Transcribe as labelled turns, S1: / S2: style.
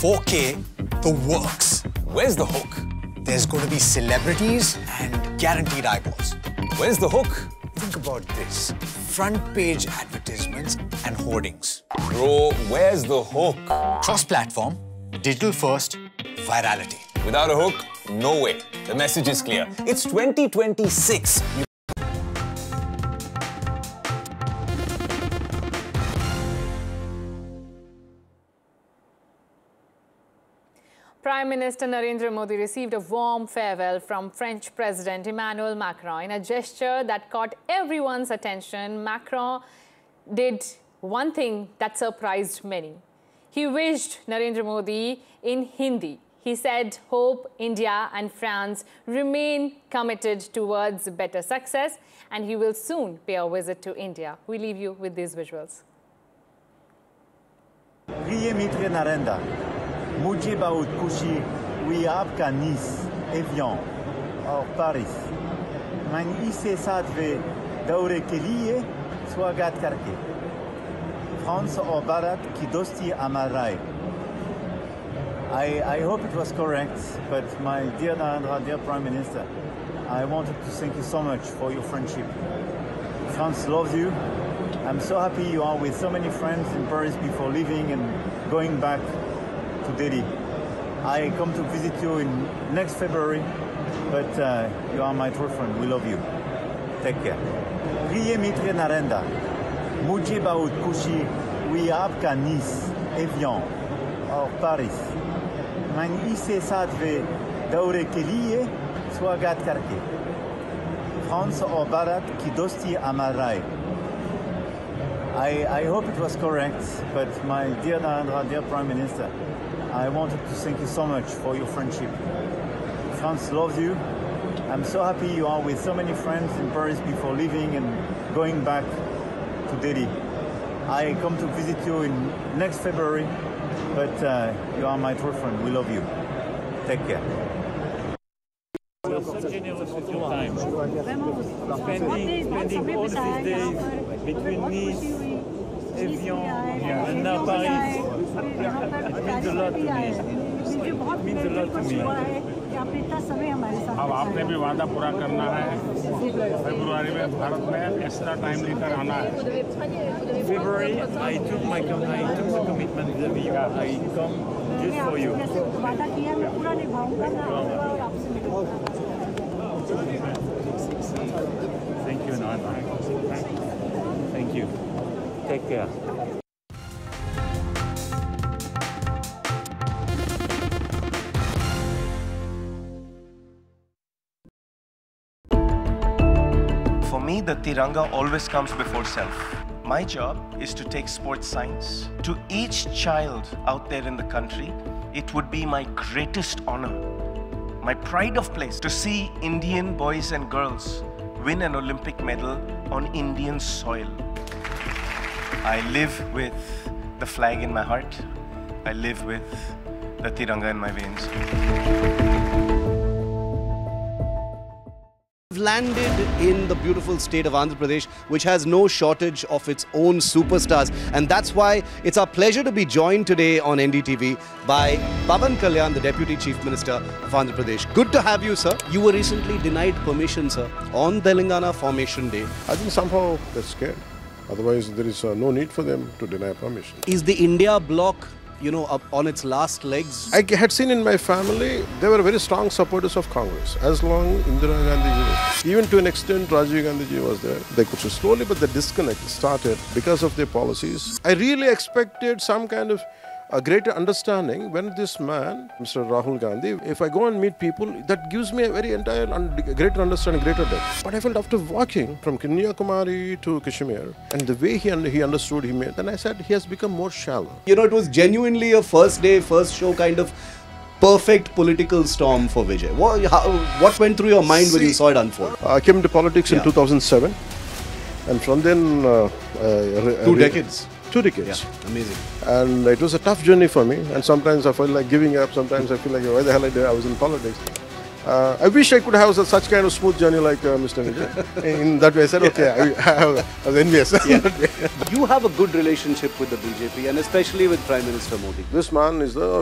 S1: 4K, the works.
S2: Where's the hook?
S1: There's going to be celebrities and guaranteed eyeballs.
S2: Where's the hook?
S1: Think about this. Front page advertisements and hoardings.
S2: Bro, where's the hook?
S1: Cross-platform, digital first, virality.
S2: Without a hook, no way. The message is clear. It's 2026.
S3: Prime Minister Narendra Modi received a warm farewell from French President Emmanuel Macron. In a gesture that caught everyone's attention, Macron did one thing that surprised many. He wished Narendra Modi in Hindi. He said, hope India and France remain committed towards better success, and he will soon pay a visit to India. We leave you with these visuals.
S4: प्रिय मित्र नरेंद्र, मुझे बहुत खुशी हुई आपका निस, avian और Paris. मैं इसे 7वें दौरे के लिए स्वागत करके फ्रांस और भारत की दोस्ती हमारा है। I hope it was correct, but my dear Narendra, dear Prime Minister, I wanted to thank you so much for your friendship. France loves you. I'm so happy you are with so many friends in Paris before leaving and going back to Delhi. I come to visit you in next February, but you are my true friend. We love you. Take care. प्रिय मित्र नरेंद्र, मुझे बहुत खुशी हुई आपका निस, avian और Paris. मैं इसे 7वें दौरे के लिए स्वागत करके फ्रांस और भारत की दोस्ती हमारा है। I hope it was correct, but my dear Narendra, dear Prime Minister, I wanted to thank you so much for your friendship. France loves you. I'm so happy you are with so many friends in Paris before leaving and going back to Delhi. I come to visit you in next February, but you are my true friend. We love you. Take care.
S5: You are so generous with your time. Spending all these days between Nice, Evian, and now Paris. It means a lot to me. It means a lot to me.
S6: अब आपने भी वादा पूरा करना है। फरवरी में भारत में extra time लेकर आना है।
S5: February, I took the commitment with you. I come just for you. Thank you, Nana. Thank you. Take care.
S7: For me, the Tiranga always comes before self. My job is to take sports science to each child out there in the country. It would be my greatest honor, my pride of place, to see Indian boys and girls win an Olympic medal on Indian soil. I live with the flag in my heart. I live with the Tiranga in my veins.
S8: Landed in the beautiful state of Andhra Pradesh, which has no shortage of its own superstars, and that's why it's our pleasure to be joined today on NDTV by Pawan Kalyan, the Deputy Chief Minister of Andhra Pradesh. Good to have you, sir. You were recently denied permission, sir, on Telangana Formation Day.
S9: I think somehow they're scared. Otherwise, there is no need for them to deny permission.
S8: Is the India bloc, up on its last legs?
S9: I had seen in my family, they were very strong supporters of Congress. As long Indira Gandhi was, even to an extent Rajiv Gandhi ji was there, they could slowly, but the disconnect started because of their policies. I really expected some kind of a greater understanding when this man, Mr. Rahul Gandhi, if I go and meet people, that gives me a very greater understanding, greater depth. But I felt after walking from Kanyakumari to Kashmir, and the way he understood, then I said he has become more shallow.
S8: It was genuinely a first day, first show kind of perfect political storm for Vijay. What went through your mind when you saw it unfold?
S9: I came into politics in 2007, and from then...
S8: 2 decades.
S9: 2 decades.
S8: Yeah, amazing.
S9: And it was a tough journey for me, and sometimes I felt like giving up, sometimes I feel like, why the hell I was in politics. I wish I could have such kind of smooth journey like Mr. Vijay. In that way, I said, okay, I was envious.
S8: Yeah. You have a good relationship with the BJP and especially with Prime Minister Modi.
S9: This man is the